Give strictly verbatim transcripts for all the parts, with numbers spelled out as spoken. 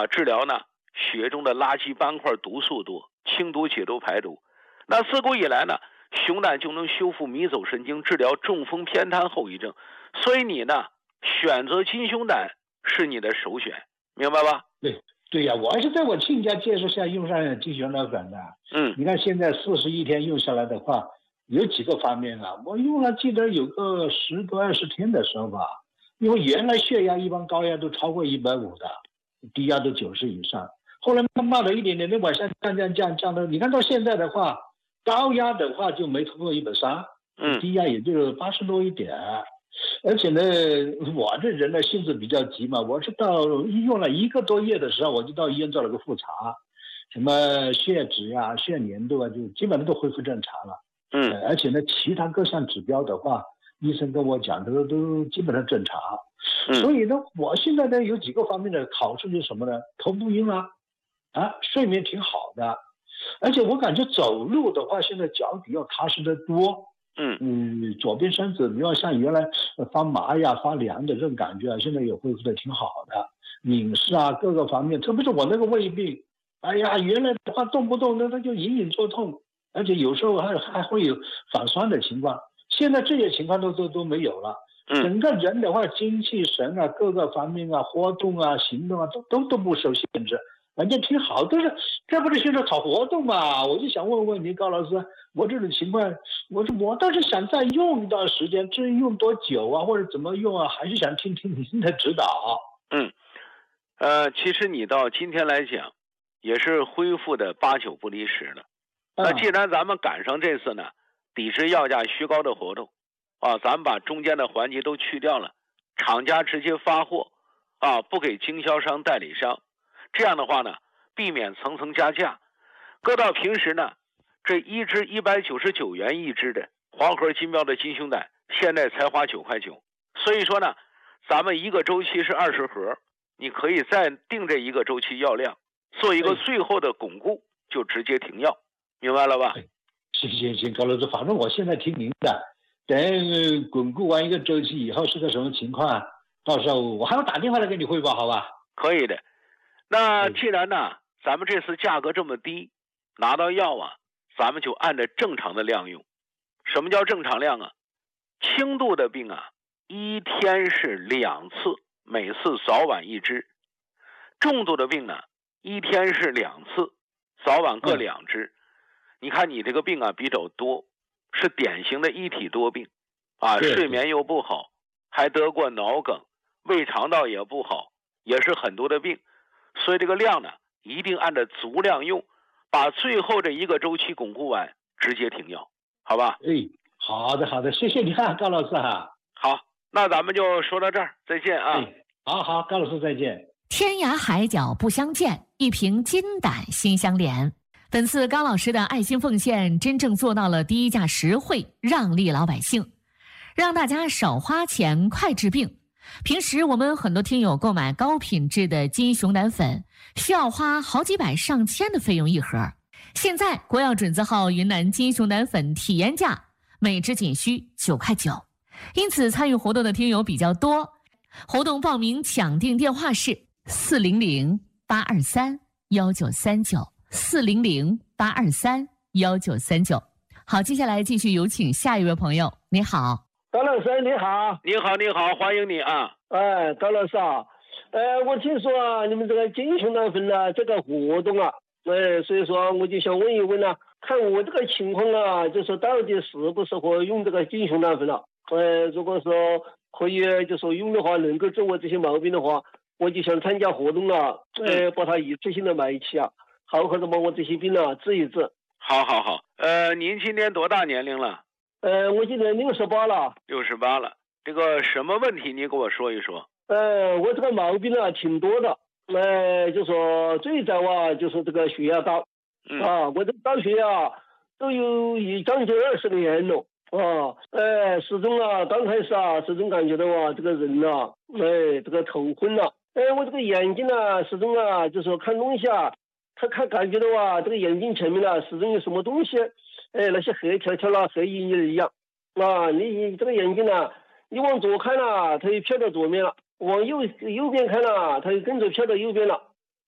啊，治疗呢血中的垃圾斑块毒素多，清毒解毒排毒。那自古以来呢，熊胆就能修复迷走神经，治疗中风偏瘫后遗症。所以你呢选择金熊胆是你的首选，明白吧？ 对对呀、啊，我还是在我亲家介绍下用上金熊胆粉的。 嗯， 你看现在四十一天用下来的话，有几个方面啊？我用了记得有个十多二十天的时候吧，因为原来血压一般高压都超过一百五的，低压都九十以上，后来慢慢的一点点的往下降降降降的，你看到现在的话，高压的话就没超过一百三， 嗯， 低压也就八十多一点。而且呢，我这人的性子比较急嘛，我是到用了一个多月的时候，我就到医院做了个复查，什么血脂啊、血粘度啊，就基本上都恢复正常了。 嗯， 呃、而且呢，其他各项指标的话，医生跟我讲的都都基本上正常。 嗯， 所以呢，我现在呢有几个方面的好处就是什么呢？头不晕啊，啊，睡眠挺好的，而且我感觉走路的话，现在脚底要踏实得多。 嗯嗯，左边身子没有像原来发麻呀、发凉的这种感觉啊，现在也恢复的挺好的。饮食啊，各个方面，特别是我那个胃病，哎呀，原来的话动不动那它就隐隐作痛，而且有时候还还会有反酸的情况。现在这些情况都都都没有了。整个人的话，精气神啊，各个方面啊，活动啊，行动啊，都都都不受限制。反正挺好，都是这不是现在搞活动嘛？我就想问问你，高老师，我这种情况，我我倒是想再用一段时间，至于用多久啊，或者怎么用啊，还是想听听您的指导。 嗯，呃，其实你到今天来讲，也是恢复的八九不离十了。那既然咱们赶上这次呢，抵制药价虚高的活动，啊，咱们把中间的环节都去掉了，厂家直接发货，啊，不给经销商、代理商。这样的话呢，避免层层加价。搁到平时呢，这一支一百九十九元一支的黄河金标的金熊胆，现在才花九块九。所以说呢，咱们一个周期是二十盒，你可以再定这一个周期药量，做一个最后的巩固，就直接停药，明白了吧？ 行行行，高老师，反正我现在听您的，等巩固完一个周期以后是个什么情况，到时候我还要打电话来给你汇报，好吧？ 可以的。那既然呢，咱们这次价格这么低，拿到药啊，咱们就按照正常的量用。什么叫正常量啊？轻度的病啊，一天是两次，每次早晚一支。重度的病呢，一天是两次，早晚各两支。嗯、你看你这个病啊比较多，是典型的一体多病啊，睡眠又不好，还得过脑梗，胃肠道也不好，也是很多的病。所以这个量呢，一定按照足量用，把最后这一个周期巩固完，直接停药，好吧？ 哎，好的好的，谢谢你啊，高老师哈。 好，那咱们就说到这儿，再见啊！ 哎、好好，高老师再见。 天涯海角不相见，一瓶金胆心相连。本次高老师的爱心奉献，真正做到了低价实惠，让利老百姓，让大家少花钱，快治病。平时我们很多听友购买高品质的金熊胆粉，需要花好几百上千的费用一盒。现在国药准字号云南金熊胆粉体验价每支仅需九块九，因此参与活动的听友比较多。活动报名抢订电话是四零零八二三幺九三九四零零八二三幺九三九。好，接下来继续有请下一位朋友。你好。 高老师你好。 你好你好，欢迎你啊。 哎，高老师啊，呃，我听说啊，你们这个金熊胆粉啊，这个活动啊，哎，所以说我就想问一问啊，看我这个情况啊，就是到底适不适合用这个金熊胆粉了？呃，如果说可以就说用的话，能够治我这些毛病的话，我就想参加活动了，呃，把它一次性的买齐啊，好好的把我这些病啊治一治。 好好好，呃，您今年多大年龄了？ 呃，我今年六十八了。 六十八了，这个什么问题？你给我说一说。 呃，我这个毛病啊挺多的，呃，就说最早啊就是这个血压高， 嗯、 啊，我这高血压都有一将近二十年了，啊，呃，始终啊刚开始啊始终感觉到啊这个人啊，哎，这个头昏了，哎，我这个眼睛啊始终啊就说看东西啊，他看感觉到啊这个眼睛前面啊始终有什么东西。哎，那些黑条条啦，黑影影一样，啊，你这个眼睛呢，你往左看了，它又飘到左面了；往右右边看了，它又跟着飘到右边了。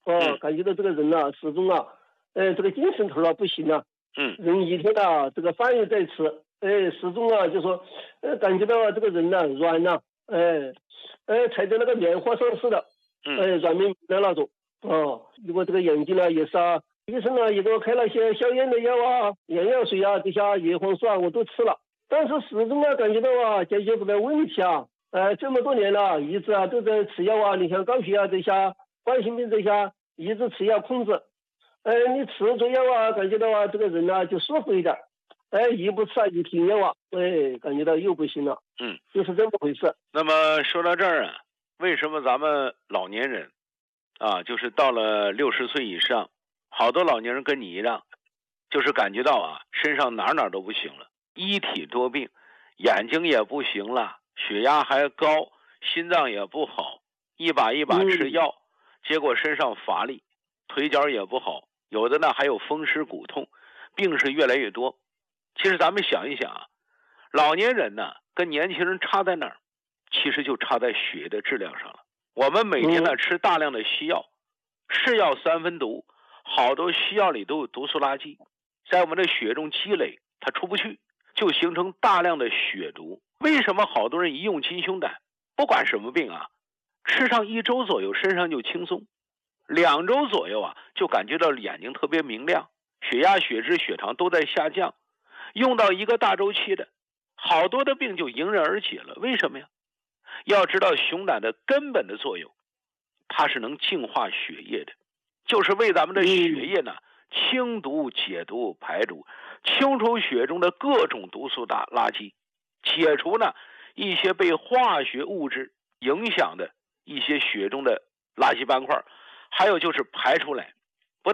哦， 嗯感觉到这个人啊，始终啊，呃，这个精神头啊不行啊， 嗯人一天啊，这个饭也在吃，哎，始终啊就说，呃，感觉到啊这个人呐、软呐、哎，哎，踩在那个棉花上似的， 嗯哎，软绵绵的那种。哦，如果这个眼睛呢也是啊，医生呢也给我开了些消炎的药啊、眼药水啊，这些叶黄素啊我都吃了，但是始终啊感觉到啊解决不了问题啊。呃，这么多年了，一直啊都在吃药啊，你像高血压这些、冠心病这些，一直吃药控制。哎，你吃着药啊，感觉到啊这个人啊就舒服一点。哎，一不吃啊一停药啊，哎，感觉到又不行了。 嗯， 就是这么回事。 那么说到这儿啊，为什么咱们老年人啊，就是到了六十岁以上，好多老年人跟你一样，就是感觉到啊，身上哪哪都不行了，一体多病，眼睛也不行了，血压还高，心脏也不好，一把一把吃药，嗯、结果身上乏力，腿脚也不好，有的呢还有风湿骨痛，病是越来越多。其实咱们想一想啊，老年人呢跟年轻人差在哪儿？其实就差在血的质量上了。我们每天呢吃大量的西药，是药三分毒，好多西药里都有毒素垃圾，在我们的血中积累，它出不去，就形成大量的血毒。为什么好多人一用金胸胆，不管什么病啊，吃上一周左右身上就轻松，两周左右啊就感觉到眼睛特别明亮，血压、血脂、血糖都在下降，用到一个大周期的，好多的病就迎刃而解了。为什么呀？要知道熊胆的根本的作用，它是能净化血液的，就是为咱们的血液呢清毒、解毒、排毒，清除血中的各种毒素大垃圾，解除呢一些被化学物质影响的一些血中的垃圾斑块，还有就是排出来